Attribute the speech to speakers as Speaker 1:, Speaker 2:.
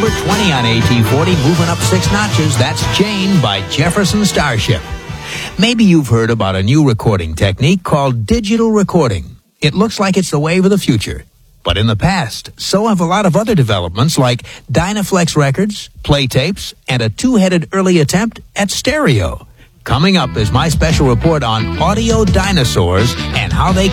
Speaker 1: 20 on AT40, moving up 6 notches. That's Jane by Jefferson Starship. Maybe you've heard about a new recording technique called digital recording. It looks like it's the wave of the future. But in the past, so have a lot of other developments like Dynaflex records, play tapes, and a 2-headed early attempt at stereo. Coming up is my special report on audio dinosaurs and how they